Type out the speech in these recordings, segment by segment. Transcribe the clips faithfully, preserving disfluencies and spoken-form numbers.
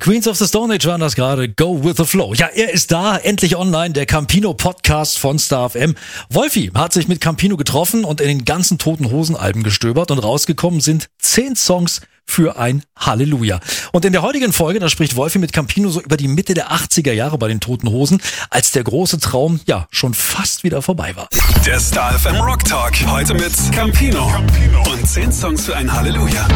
Queens of the Stone Age waren das gerade. Go with the flow. Ja, er ist da, endlich online, der Campino-Podcast von Star F M. Wolfi hat sich mit Campino getroffen und in den ganzen Toten Hosen-Alben gestöbert und rausgekommen sind zehn Songs für ein Halleluja. Und in der heutigen Folge, da spricht Wolfi mit Campino so über die Mitte der achtziger Jahre bei den Toten Hosen, als der große Traum ja schon fast wieder vorbei war. Der Star F M Rock Talk, heute mit Campino und zehn Songs für ein Halleluja.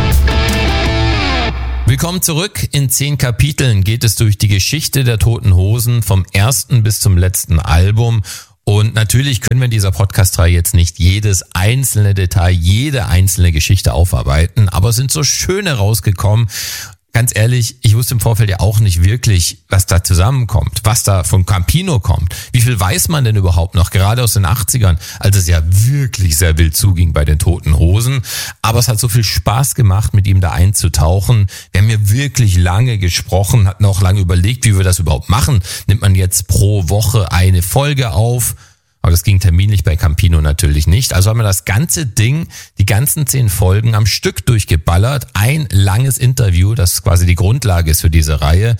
Willkommen zurück. In zehn Kapiteln geht es durch die Geschichte der Toten Hosen vom ersten bis zum letzten Album. Und natürlich können wir in dieser Podcast-Reihe jetzt nicht jedes einzelne Detail, jede einzelne Geschichte aufarbeiten, aber es sind so schöne rausgekommen. Ganz ehrlich, ich wusste im Vorfeld ja auch nicht wirklich, was da zusammenkommt, was da von Campino kommt. Wie viel weiß man denn überhaupt noch, gerade aus den achtzigern, als es ja wirklich sehr wild zuging bei den Toten Hosen. Aber es hat so viel Spaß gemacht, mit ihm da einzutauchen. Wir haben ja wirklich lange gesprochen, hatten auch lange überlegt, wie wir das überhaupt machen. Nimmt man jetzt pro Woche eine Folge auf? Aber das ging terminlich bei Campino natürlich nicht. Also haben wir das ganze Ding, die ganzen zehn Folgen am Stück durchgeballert. Ein langes Interview, das quasi die Grundlage ist für diese Reihe.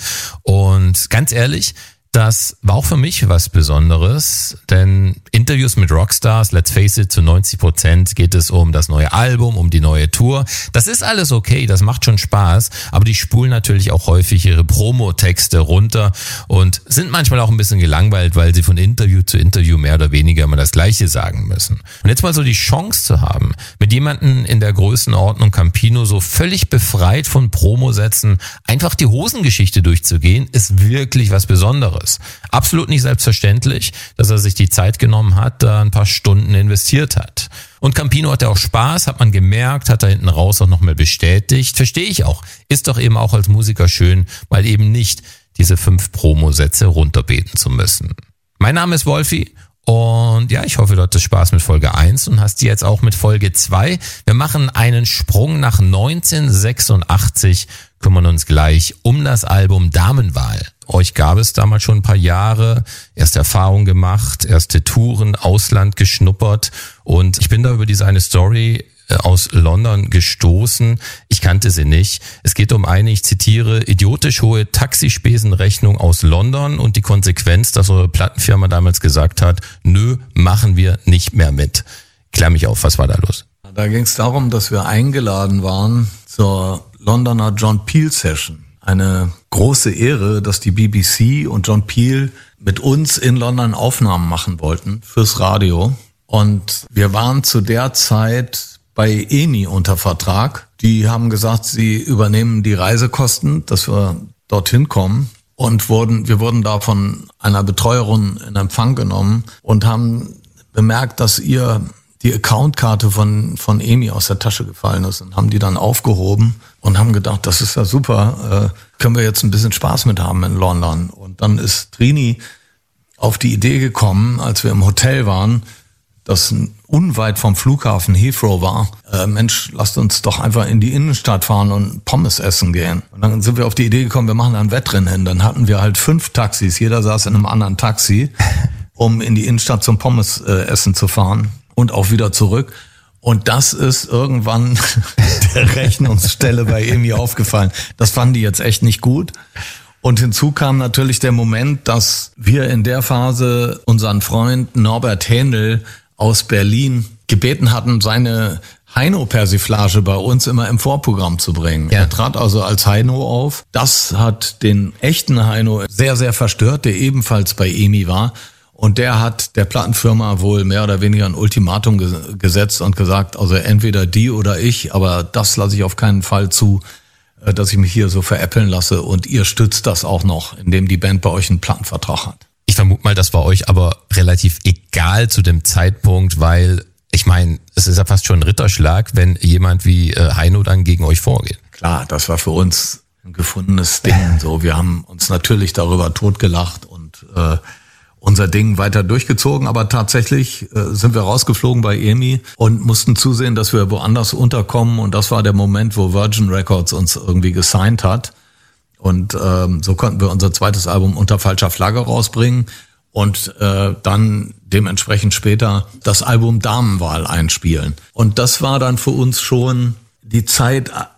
Und ganz ehrlich, das war auch für mich was Besonderes, denn Interviews mit Rockstars, let's face it, zu neunzig Prozent geht es um das neue Album, um die neue Tour. Das ist alles okay, das macht schon Spaß, aber die spulen natürlich auch häufig ihre Promo-Texte runter und sind manchmal auch ein bisschen gelangweilt, weil sie von Interview zu Interview mehr oder weniger immer das Gleiche sagen müssen. Und jetzt mal so die Chance zu haben, mit jemandem in der Größenordnung Campino so völlig befreit von Promosätzen einfach die Hosengeschichte durchzugehen, ist wirklich was Besonderes. Absolut nicht selbstverständlich, dass er sich die Zeit genommen hat, da ein paar Stunden investiert hat. Und Campino hatte auch Spaß, hat man gemerkt, hat er hinten raus auch nochmal bestätigt. Verstehe ich auch. Ist doch eben auch als Musiker schön, mal eben nicht diese fünf Promosätze runterbeten zu müssen. Mein Name ist Wolfi. Und ja, ich hoffe, du hattest Spaß mit Folge eins und hast die jetzt auch mit Folge zwei. Wir machen einen Sprung nach neunzehnhundertsechsundachtzig, kümmern uns gleich um das Album Damenwahl. Euch gab es damals schon ein paar Jahre, erste Erfahrungen gemacht, erste Touren, Ausland geschnuppert und ich bin da über diese eine Story aus London gestoßen. Ich kannte sie nicht. Es geht um eine, ich zitiere, idiotisch hohe Taxispesenrechnung aus London und die Konsequenz, dass eure Plattenfirma damals gesagt hat, nö, machen wir nicht mehr mit. Klär mich auf, was war da los? Da ging es darum, dass wir eingeladen waren zur Londoner John Peel Session. Eine große Ehre, dass die B B C und John Peel mit uns in London Aufnahmen machen wollten fürs Radio. Und wir waren zu der Zeit bei E M I unter Vertrag. Die haben gesagt, sie übernehmen die Reisekosten, dass wir dorthin kommen. Und wurden, wir wurden da von einer Betreuerin in Empfang genommen und haben bemerkt, dass ihr die Accountkarte von von E M I aus der Tasche gefallen ist und haben die dann aufgehoben und haben gedacht, das ist ja super, äh, können wir jetzt ein bisschen Spaß mit haben in London. Und dann ist Trini auf die Idee gekommen, als wir im Hotel waren, das unweit vom Flughafen Heathrow war, äh, Mensch, lasst uns doch einfach in die Innenstadt fahren und Pommes essen gehen. Und dann sind wir auf die Idee gekommen, wir machen da ein Wettrennen hin. Dann hatten wir halt fünf Taxis, jeder saß in einem anderen Taxi, um in die Innenstadt zum Pommes äh, essen zu fahren und auch wieder zurück. Und das ist irgendwann der Rechnungsstelle bei E M I aufgefallen. Das fanden die jetzt echt nicht gut. Und hinzu kam natürlich der Moment, dass wir in der Phase unseren Freund Norbert Händel aus Berlin gebeten hatten, seine Heino-Persiflage bei uns immer im Vorprogramm zu bringen. Ja. Er trat also als Heino auf. Das hat den echten Heino sehr, sehr verstört, der ebenfalls bei E M I war. Und der hat der Plattenfirma wohl mehr oder weniger ein Ultimatum ge- gesetzt und gesagt, also entweder die oder ich, aber das lasse ich auf keinen Fall zu, dass ich mich hier so veräppeln lasse. Und ihr stützt das auch noch, indem die Band bei euch einen Plattenvertrag hat. Ich vermute mal, das war euch aber relativ egal zu dem Zeitpunkt, weil ich meine, es ist ja fast schon ein Ritterschlag, wenn jemand wie äh, Heino dann gegen euch vorgeht. Klar, das war für uns ein gefundenes Ding. So, wir haben uns natürlich darüber totgelacht und äh, unser Ding weiter durchgezogen, aber tatsächlich äh, sind wir rausgeflogen bei E M I und mussten zusehen, dass wir woanders unterkommen und das war der Moment, wo Virgin Records uns irgendwie gesigned hat. Und ähm, so konnten wir unser zweites Album Unter falscher Flagge rausbringen und äh, dann dementsprechend später das Album Damenwahl einspielen. Und das war dann für uns schon die Zeit,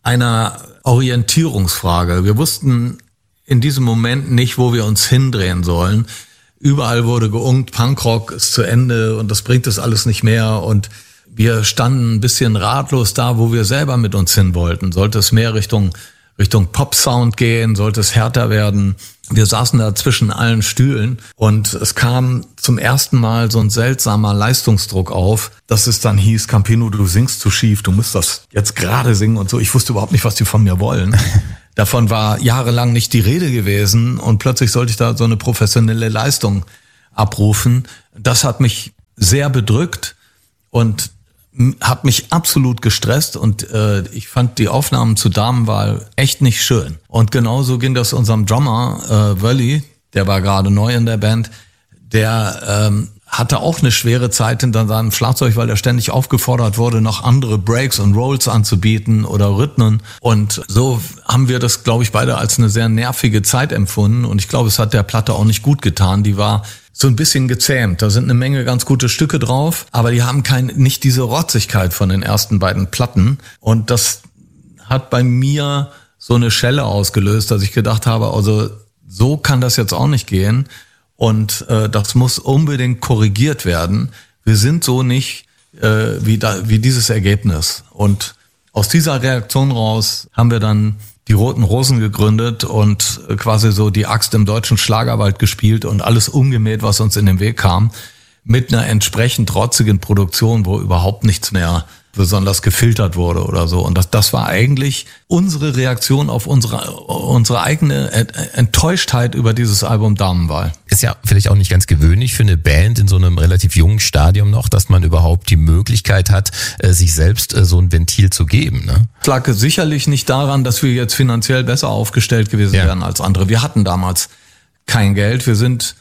einer Orientierungsfrage. Wir wussten in diesem Moment nicht, wo wir uns hindrehen sollen. Überall wurde geungt, Punkrock ist zu Ende und das bringt es alles nicht mehr. Und wir standen ein bisschen ratlos da, wo wir selber mit uns hin wollten. Sollte es mehr Richtung Richtung Pop-Sound gehen, sollte es härter werden. Wir saßen da zwischen allen Stühlen und es kam zum ersten Mal so ein seltsamer Leistungsdruck auf, dass es dann hieß, Campino, du singst zu schief, du musst das jetzt gerade singen und so. Ich wusste überhaupt nicht, was die von mir wollen. Davon war jahrelang nicht die Rede gewesen und plötzlich sollte ich da so eine professionelle Leistung abrufen. Das hat mich sehr bedrückt und hat mich absolut gestresst und äh, ich fand die Aufnahmen zu Damenwahl echt nicht schön. Und genauso ging das unserem Drummer, äh, Wölli, der war gerade neu in der Band, der ähm, hatte auch eine schwere Zeit hinter seinem Schlagzeug, weil er ständig aufgefordert wurde, noch andere Breaks und Rolls anzubieten oder Rhythmen. Und so haben wir das, glaube ich, beide als eine sehr nervige Zeit empfunden. Und ich glaube, es hat der Platte auch nicht gut getan. Die war so ein bisschen gezähmt. Da sind eine Menge ganz gute Stücke drauf, aber die haben kein, nicht diese Rotzigkeit von den ersten beiden Platten. Und das hat bei mir so eine Schelle ausgelöst, dass ich gedacht habe, also so kann das jetzt auch nicht gehen. Und äh, das muss unbedingt korrigiert werden. Wir sind so nicht äh, wie, da, wie dieses Ergebnis. Und aus dieser Reaktion raus haben wir dann die Roten Rosen gegründet und quasi so die Axt im deutschen Schlagerwald gespielt und alles umgemäht, was uns in den Weg kam, mit einer entsprechend trotzigen Produktion, wo überhaupt nichts mehr besonders gefiltert wurde oder so. Und das, das war eigentlich unsere Reaktion auf unsere, unsere eigene Enttäuschtheit über dieses Album Damenwahl. Ist ja vielleicht auch nicht ganz gewöhnlich für eine Band in so einem relativ jungen Stadium noch, dass man überhaupt die Möglichkeit hat, sich selbst so ein Ventil zu geben. Ne? Es lag sicherlich nicht daran, dass wir jetzt finanziell besser aufgestellt gewesen ja. wären als andere. Wir hatten damals kein Geld. Wir sind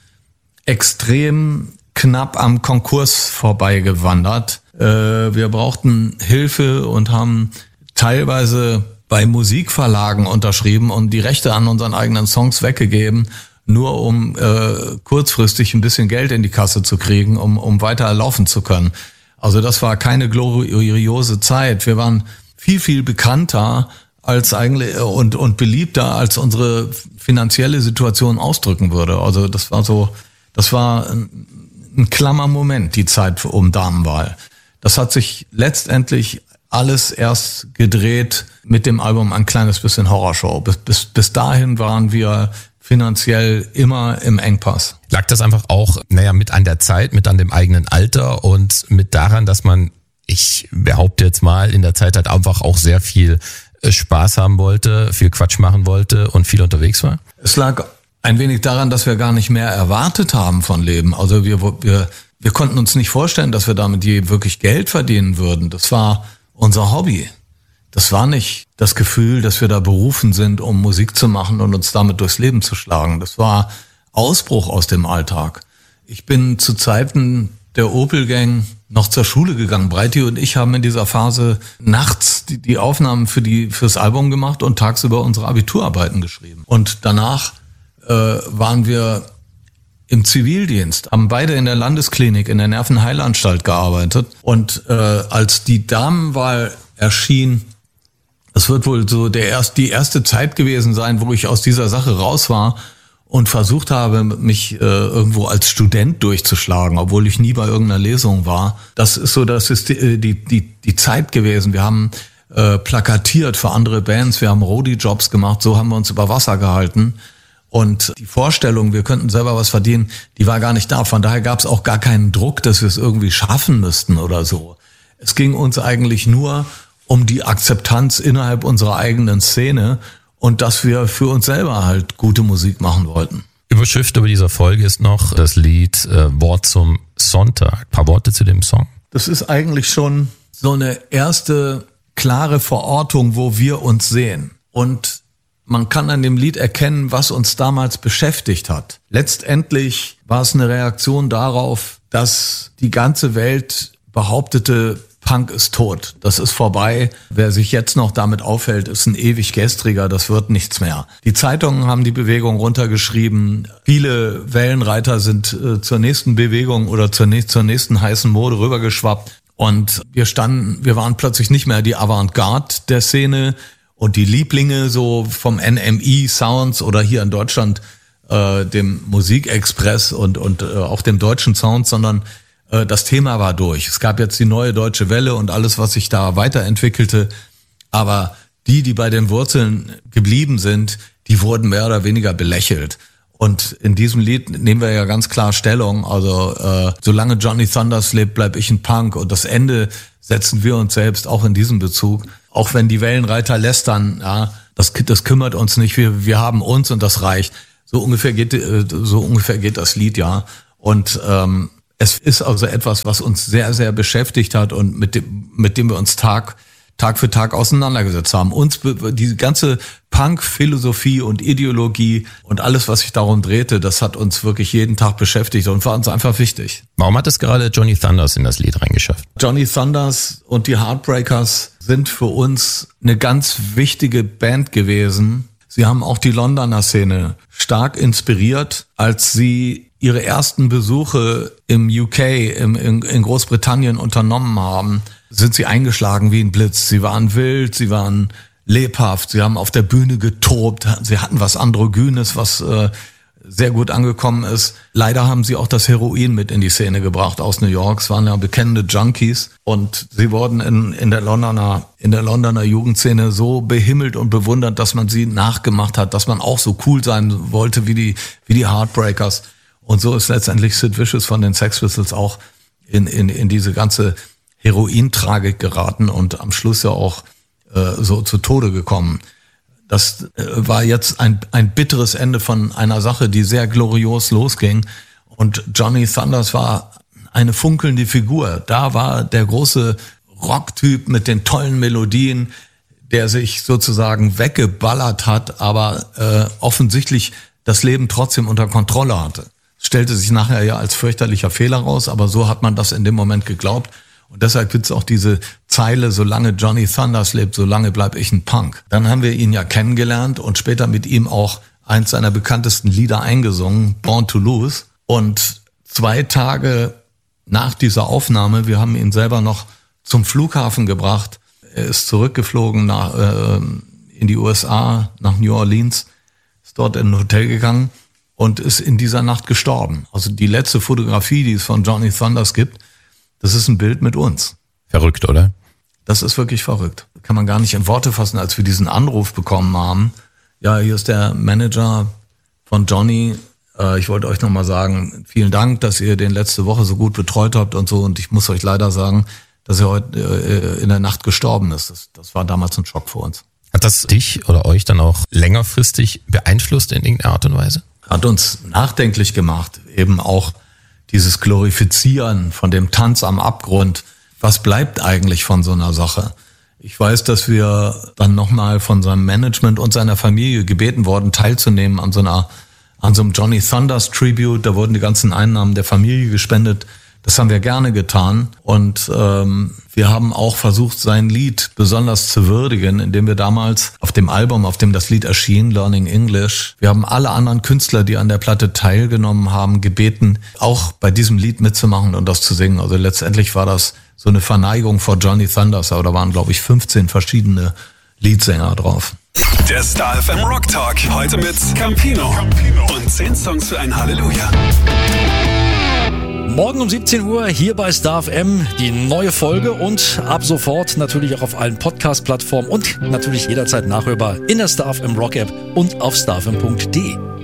extrem knapp am Konkurs vorbeigewandert. Wir brauchten Hilfe und haben teilweise bei Musikverlagen unterschrieben und die Rechte an unseren eigenen Songs weggegeben, nur um äh, kurzfristig ein bisschen Geld in die Kasse zu kriegen, um, um weiter laufen zu können. Also das war keine gloriose Zeit. Wir waren viel, viel bekannter als eigentlich und, und beliebter, als unsere finanzielle Situation ausdrücken würde. Also das war so, das war ein, ein klammer Moment, die Zeit um Damenwahl. Das hat sich letztendlich alles erst gedreht mit dem Album Ein kleines bisschen Horrorshow. Bis, bis, bis dahin waren wir finanziell immer im Engpass. Lag das einfach auch, naja, mit an der Zeit, mit an dem eigenen Alter und mit daran, dass man, ich behaupte jetzt mal, in der Zeit halt einfach auch sehr viel Spaß haben wollte, viel Quatsch machen wollte und viel unterwegs war? Es lag ein wenig daran, dass wir gar nicht mehr erwartet haben von Leben. Also wir, wir, wir konnten uns nicht vorstellen, dass wir damit je wirklich Geld verdienen würden. Das war unser Hobby. Das war nicht das Gefühl, dass wir da berufen sind, um Musik zu machen und uns damit durchs Leben zu schlagen. Das war Ausbruch aus dem Alltag. Ich bin zu Zeiten der Opel-Gang noch zur Schule gegangen. Breiti und ich haben in dieser Phase nachts die, die Aufnahmen für die fürs Album gemacht und tagsüber unsere Abiturarbeiten geschrieben. Und danach äh, waren wir im Zivildienst, haben beide in der Landesklinik, in der Nervenheilanstalt gearbeitet. Und äh, als die Damenwahl erschien, es wird wohl so der erst, die erste Zeit gewesen sein, wo ich aus dieser Sache raus war und versucht habe, mich äh, irgendwo als Student durchzuschlagen, obwohl ich nie bei irgendeiner Lesung war. Das ist so, das ist die, die, die, die Zeit gewesen. Wir haben äh, plakatiert für andere Bands, wir haben Roadie-Jobs gemacht, so haben wir uns über Wasser gehalten. Und die Vorstellung, wir könnten selber was verdienen, die war gar nicht da. Von daher gab es auch gar keinen Druck, dass wir es irgendwie schaffen müssten oder so. Es ging uns eigentlich nur um die Akzeptanz innerhalb unserer eigenen Szene und dass wir für uns selber halt gute Musik machen wollten. Überschrift über dieser Folge ist noch das Lied äh, Wort zum Sonntag. Ein paar Worte zu dem Song. Das ist eigentlich schon so eine erste klare Verortung, wo wir uns sehen. Und man kann an dem Lied erkennen, was uns damals beschäftigt hat. Letztendlich war es eine Reaktion darauf, dass die ganze Welt behauptete, Punk ist tot, das ist vorbei. Wer sich jetzt noch damit aufhält, ist ein ewig Gestriger, das wird nichts mehr. Die Zeitungen haben die Bewegung runtergeschrieben. Viele Wellenreiter sind äh, zur nächsten Bewegung oder zur, nächsten, zur nächsten heißen Mode rübergeschwappt. Und wir standen, wir waren plötzlich nicht mehr die Avantgarde der Szene Und die Lieblinge so vom N M E Sounds oder hier in Deutschland äh, dem Musikexpress und, und äh, auch dem deutschen Sound, sondern äh, das Thema war durch. Es gab jetzt die neue Deutsche Welle und alles, was sich da weiterentwickelte. Aber die, die bei den Wurzeln geblieben sind, die wurden mehr oder weniger belächelt. Und in diesem Lied nehmen wir ja ganz klar Stellung. Also äh, solange Johnny Thunders lebt, bleib ich ein Punk. Und das Ende setzen wir uns selbst auch in diesem Bezug. Auch wenn die Wellenreiter lästern, ja, das, das kümmert uns nicht. Wir, wir haben uns und das reicht. So ungefähr geht, so ungefähr geht das Lied, ja. Und ähm, es ist also etwas, was uns sehr, sehr beschäftigt hat und mit dem, mit dem wir uns Tag Tag für Tag auseinandergesetzt haben. Uns, die ganze Punk-Philosophie und Ideologie und alles, was sich darum drehte, das hat uns wirklich jeden Tag beschäftigt und war uns einfach wichtig. Warum hat es gerade Johnny Thunders in das Lied reingeschafft? Johnny Thunders und die Heartbreakers sind für uns eine ganz wichtige Band gewesen. Sie haben auch die Londoner Szene stark inspiriert, als sie ihre ersten Besuche im U K, im, in, in Großbritannien unternommen haben, sind sie eingeschlagen wie ein Blitz. Sie waren wild, sie waren lebhaft, sie haben auf der Bühne getobt, sie hatten was Androgynes, was äh, sehr gut angekommen ist. Leider haben sie auch das Heroin mit in die Szene gebracht aus New York. Es waren ja bekennende Junkies und sie wurden in, in der Londoner, in der Londoner Jugendszene so behimmelt und bewundert, dass man sie nachgemacht hat, dass man auch so cool sein wollte wie die, wie die Heartbreakers. Und so ist letztendlich Sid Vicious von den Sex Pistols auch in, in, in diese ganze Herointragik geraten und am Schluss ja auch äh, so zu Tode gekommen. Das äh, war jetzt ein, ein bitteres Ende von einer Sache, die sehr glorios losging. Und Johnny Thunders war eine funkelnde Figur. Da war der große Rocktyp mit den tollen Melodien, der sich sozusagen weggeballert hat, aber äh, offensichtlich das Leben trotzdem unter Kontrolle hatte. Stellte sich nachher ja als fürchterlicher Fehler raus, aber so hat man das in dem Moment geglaubt. Und deshalb gibt's auch diese Zeile, solange Johnny Thunders lebt, solange bleib ich ein Punk. Dann haben wir ihn ja kennengelernt und später mit ihm auch eins seiner bekanntesten Lieder eingesungen, Born to Lose. Und zwei Tage nach dieser Aufnahme, wir haben ihn selber noch zum Flughafen gebracht. Er ist zurückgeflogen nach, äh, in die U S A, nach New Orleans, ist dort in ein Hotel gegangen und ist in dieser Nacht gestorben. Also die letzte Fotografie, die es von Johnny Thunders gibt, das ist ein Bild mit uns. Verrückt, oder? Das ist wirklich verrückt. Kann man gar nicht in Worte fassen, als wir diesen Anruf bekommen haben. Ja, hier ist der Manager von Johnny. Äh, ich wollte euch nochmal sagen, vielen Dank, dass ihr den letzte Woche so gut betreut habt und so. Und ich muss euch leider sagen, dass er heute äh, in der Nacht gestorben ist. Das, das war damals ein Schock für uns. Hat das dich oder euch dann auch längerfristig beeinflusst in irgendeiner Art und Weise? Hat uns nachdenklich gemacht. Eben auch dieses Glorifizieren von dem Tanz am Abgrund. Was bleibt eigentlich von so einer Sache? Ich weiß, dass wir dann nochmal von seinem Management und seiner Familie gebeten worden, teilzunehmen an so einer, an so einem Johnny Thunders Tribute. Da wurden die ganzen Einnahmen der Familie gespendet. Das haben wir gerne getan. Und ähm, wir haben auch versucht, sein Lied besonders zu würdigen, indem wir damals auf dem Album, auf dem das Lied erschien, Learning English, wir haben alle anderen Künstler, die an der Platte teilgenommen haben, gebeten, auch bei diesem Lied mitzumachen und das zu singen. Also letztendlich war das so eine Verneigung vor Johnny Thunders, aber da waren, glaube ich, fünfzehn verschiedene Leadsänger drauf. Der Star F M Rock Talk, heute mit Campino und zehn Songs für ein Halleluja. Morgen um siebzehn Uhr hier bei Star F M die neue Folge und ab sofort natürlich auch auf allen Podcast-Plattformen und natürlich jederzeit nachhörbar in der Star F M Rock App und auf starfm punkt de.